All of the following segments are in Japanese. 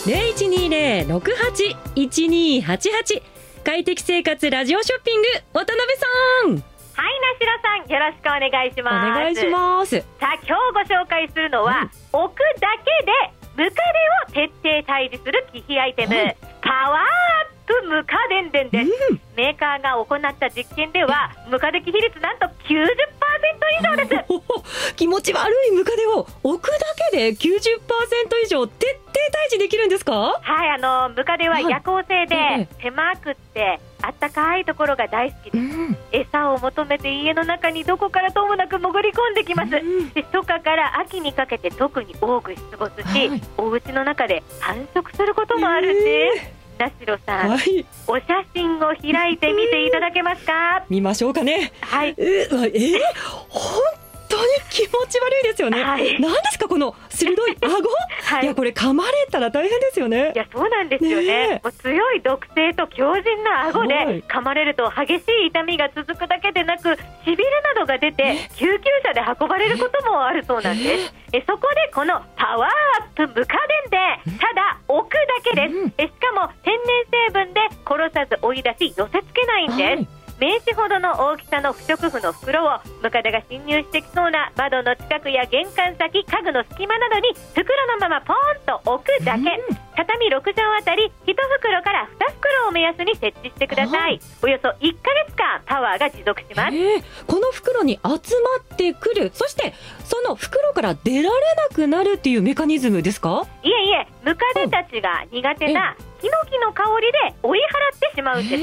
0120-68-1288快適生活ラジオショッピング渡辺さん。 はい、なしろさん、よろしくお願いします。 お願いします。 さあ、今日ご紹介するのは、置くだけでムカデを徹底退治する機器アイテム、パワーアップムカデンデンです。メーカーが行った実験ではムカデ機比率なんと 90% 以上です。 気持ち悪いムカデを置くだけで 90% 以上徹底退治できるんですか？ はい、ムカデは夜行性で狭くってあったかいところが大好きです。餌を求めて家の中にどこからともなく潜り込んできます。で、初夏から秋にかけて特に多く出没し、お家の中で繁殖することもあるんです。なしろさん、お写真を開いてみていただけますか？ 見ましょうかね。はい。本当に気持ち悪いですよね。何ですかこの鋭い顎。いや、これ噛まれたら大変ですよね。 いや、そうなんですよね。もう強い毒性と強靭な顎で噛まれると激しい痛みが続くだけでなく、しびれなどが出て救急車で運ばれることもあるそうなんです。そこでこのパワーアップムカデンでただ置くだけです。しかも天然成分で殺さず追い出し寄せつけないんです。名刺ほどの大きさの不織布の袋をムカデが侵入してきそうな窓の近くや玄関先、家具の隙間などに袋のままポーンと置くだけ。畳6畳あたり1袋から2袋を目安に設置してください。およそ1ヶ月間パワーが持続します。 この袋に集まってくる、そしてその袋から出られなくなるっていうメカニズムですか？ いえいえ、ムカデたちが苦手なヒノキの香りで追い払ってしまうんです。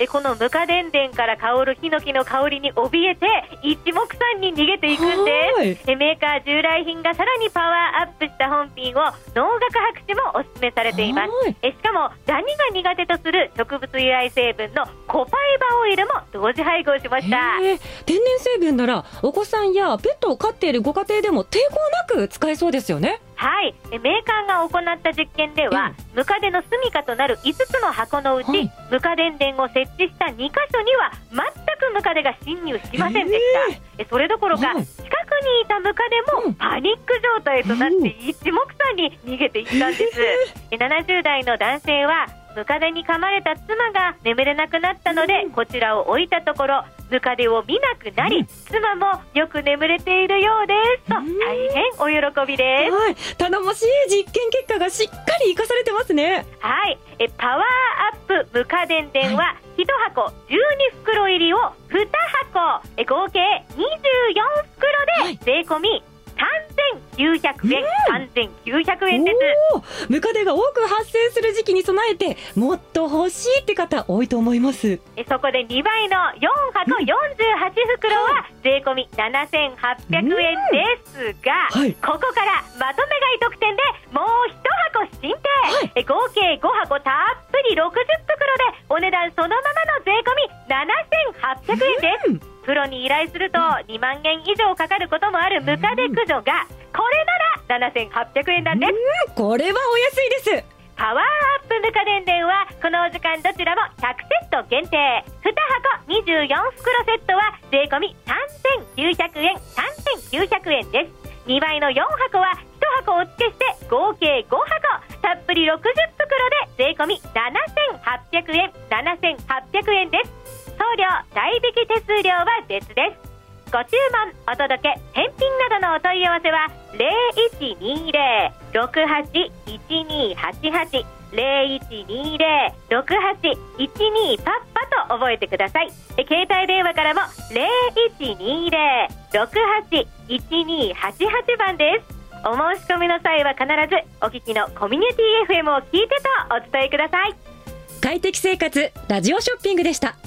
このムカデンデンから香るヒノキの香りに怯えて一目散に逃げていくんです。メーカー従来品がさらにパワーアップした本品を農学博士もお勧めされています。しかもダニが苦手とする植物由来成分のコパイバオイルも同時配合しました。 天然成分ならお子さんやペットを飼っているご家庭でも抵抗なく使えそうですよね。 はい、メーカーが行った実験では、ムカデの住処となる5つの箱のうち、ムカデンデンを設置した2カ所には全くムカデが侵入しませんでした。それどころか、近くにいたムカデもパニック状態となって一目散に逃げていったんです。70代の男性はムカデに噛まれた妻が眠れなくなったので、こちらを置いたところムカデを見なくなり、妻もよく眠れているようですと大変お喜びです。 頼もしい実験結果がしっかり生かされてますね。 はい、パワーアップムカデンデンは1箱12袋入りを2箱合計24袋で税込み3900円、3900円です。 ムカデが多く発生する時期に備えてもっと欲しいって方多いと思います。 そこで2倍の4箱48袋は税込み7800円ですが、ここからまとめ買い特典でもう1箱進呈、合計5箱たっぷり60袋でお値段そのままの税込み7800円です。プロに依頼すると2万円以上かかることもあるムカデ駆除がこれなら7800円なんです。 これはお安いです。 パワーアップムカデンデンはこのお時間どちらも100セット限定、2箱24袋セットは税込み3900円、3900円です。2倍の4箱は1箱お付けして合計5箱たっぷり60袋で税込み7800円、7800円です。送料代引き手数料は別です。ご注文お届け返品などのお問い合わせは 0120-68-1288 0120-68-12パッパと覚えてください。携帯電話からも 0120-68-1288 番です。お申し込みの際は必ずお聞きのコミュニティ FM を聞いてとお伝えください。 快適生活ラジオショッピングでした。